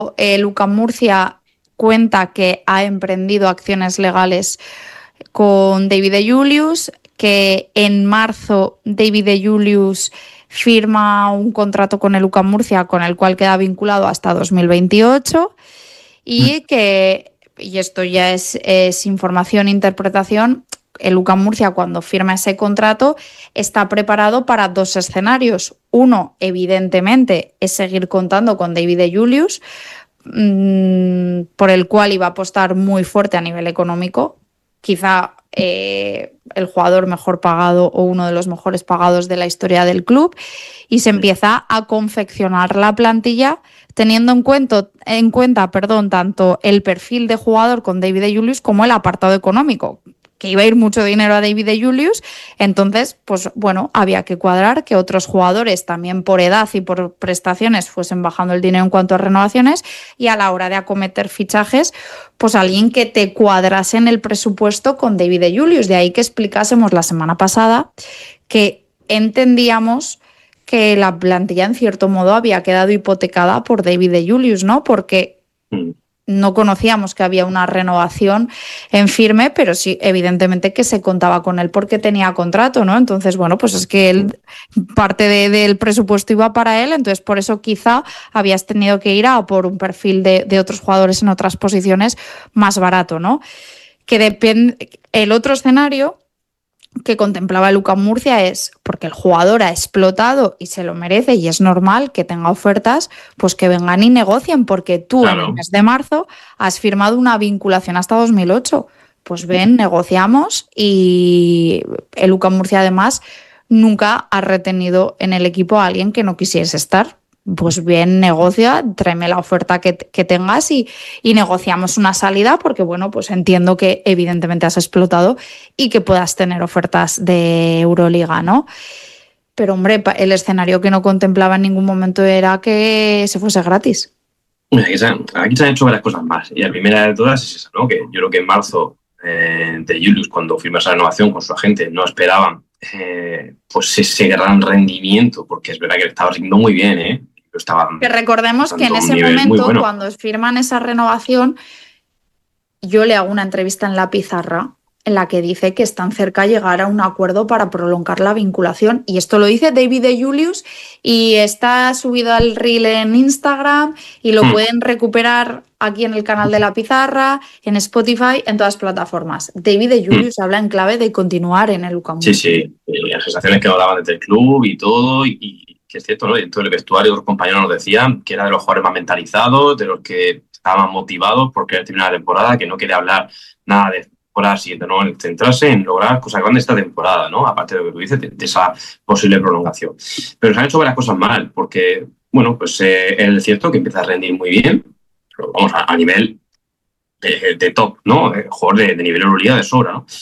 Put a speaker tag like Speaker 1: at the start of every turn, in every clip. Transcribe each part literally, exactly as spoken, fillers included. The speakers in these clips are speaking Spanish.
Speaker 1: el UCAM Murcia cuenta que ha emprendido acciones legales con David de Julius, que en marzo David de Julius firma un contrato con el UCAM Murcia con el cual queda vinculado hasta dos mil veintiocho y que, y esto ya es, es información e interpretación, el UCAM Murcia cuando firma ese contrato está preparado para dos escenarios. Uno, evidentemente, es seguir contando con David de Julius, mmm, por el cual iba a apostar muy fuerte a nivel económico. Quizá eh, el jugador mejor pagado o uno de los mejores pagados de la historia del club, y se empieza a confeccionar la plantilla teniendo en cuenta, en cuenta perdón, tanto el perfil de jugador con David de Julius como el apartado económico, que iba a ir mucho dinero a David de Julius. Entonces, pues bueno, había que cuadrar que otros jugadores también por edad y por prestaciones fuesen bajando el dinero en cuanto a renovaciones, y a la hora de acometer fichajes, pues alguien que te cuadrase en el presupuesto con David de Julius. De ahí que explicásemos la semana pasada que entendíamos que la plantilla en cierto modo había quedado hipotecada por David de Julius, ¿no? Porque no conocíamos que había una renovación en firme, pero sí, evidentemente, que se contaba con él porque tenía contrato, ¿no? Entonces, bueno, pues es que él, parte de, del presupuesto iba para él, entonces por eso quizá habías tenido que ir a por un perfil de, de otros jugadores en otras posiciones más barato, ¿no? Que depende. El otro escenario que contemplaba el UCAM Murcia es, porque el jugador ha explotado y se lo merece y es normal que tenga ofertas, pues que vengan y negocien, porque tú claro. En el mes de marzo has firmado una vinculación hasta dos mil ocho. Pues ven, negociamos, y el UCAM Murcia además nunca ha retenido en el equipo a alguien que no quisiese estar. Pues bien, negocia, tráeme la oferta que, que tengas y, y negociamos una salida, porque bueno, pues entiendo que evidentemente has explotado y que puedas tener ofertas de Euroliga, ¿no? Pero hombre, el escenario que no contemplaba en ningún momento era que se fuese gratis.
Speaker 2: Aquí se han, aquí se han hecho varias cosas más, y la primera de todas es esa, ¿no? Que yo creo que en marzo eh, de Julius, cuando firma esa renovación con su agente, no esperaban eh, pues ese gran rendimiento, porque es verdad que le estaba rindiendo muy bien, ¿eh? Estaban,
Speaker 1: que recordemos que en ese momento, bueno, cuando firman esa renovación, yo le hago una entrevista en La Pizarra en la que dice que están cerca de llegar a un acuerdo para prolongar la vinculación, y esto lo dice David de Julius y está subido al reel en Instagram y lo hmm. pueden recuperar aquí en el canal de La Pizarra, en Spotify, en todas las plataformas. David de Julius hmm. habla en clave de continuar en el UCAM.
Speaker 2: Sí, sí, y las sensaciones que nos daban desde el club y todo, y, y que es cierto, ¿no? Y en todo el vestuario los compañeros nos decían que era de los jugadores más mentalizados, de los que estaban motivados por querer terminar la temporada, que no quería hablar nada de temporada siguiente, ¿no? En centrarse en lograr cosas grandes esta temporada, ¿no? Aparte de lo que tú dices, de, de esa posible prolongación. Pero se han hecho varias cosas mal, porque, bueno, pues eh, es cierto que empieza a rendir muy bien, pero vamos, a, a nivel de, de top, ¿no? De jugador de, de nivel Euroliga de sobra, ¿no?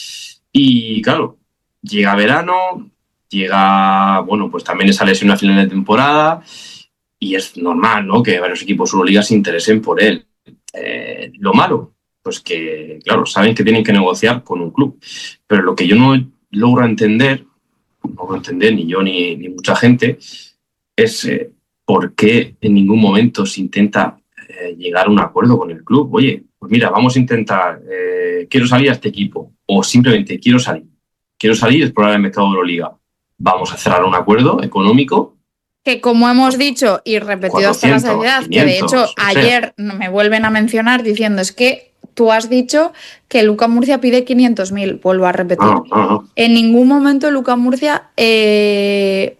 Speaker 2: Y claro, llega verano, llega, bueno, pues también esa lesión a final de temporada, y es normal, ¿no? Que varios equipos Euroliga se interesen por él. Eh, lo malo, pues que, claro, saben que tienen que negociar con un club, pero lo que yo no logro entender, no logro entender ni yo ni, ni mucha gente, es eh, por qué en ningún momento se intenta eh, llegar a un acuerdo con el club. Oye, pues mira, vamos a intentar, eh, quiero salir a este equipo, o simplemente quiero salir, quiero salir y explorar el mercado de Euroliga. Vamos a cerrar un acuerdo económico.
Speaker 1: Que como hemos dicho y repetido hasta la saciedad, que de hecho ayer me vuelven a mencionar diciendo, es que tú has dicho que el UCAM Murcia pide quinientos mil, vuelvo a repetir.
Speaker 2: No, no, no.
Speaker 1: En ningún momento el UCAM Murcia eh,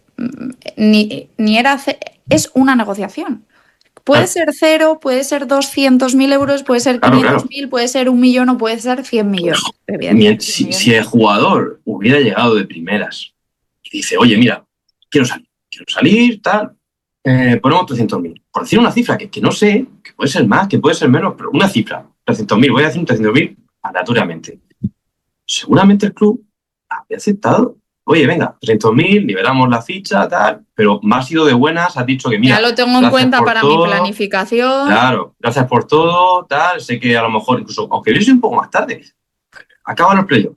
Speaker 1: ni, ni era... Es una negociación. Puede ser cero, puede ser doscientos mil euros, puede ser quinientos mil, claro. Puede ser un millón o puede ser cien millones.
Speaker 2: Si, si el jugador hubiera llegado de primeras y dice, oye, mira, quiero salir, quiero salir, tal, eh, ponemos trescientos mil. Por decir una cifra que, que no sé, que puede ser más, que puede ser menos, pero una cifra, trescientos mil, voy a decir un trescientos mil aleatoriamente. Seguramente el club habría aceptado. Oye, venga, trescientos mil, liberamos la ficha, tal, pero me has ido de buenas, has dicho que mira...
Speaker 1: Ya lo tengo en cuenta para todo, mi planificación.
Speaker 2: Claro, gracias por todo, tal, sé que a lo mejor, incluso, aunque hubiese un poco más tarde, acaban los playoffs.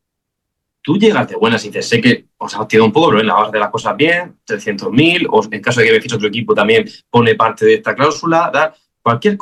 Speaker 2: Tú llegas de buenas y dices, sé que os has tirado un poco, pero venga, vas a hacer las cosas bien, trescientos mil, o en caso de que me fiche otro equipo también pone parte de esta cláusula, tal, cualquier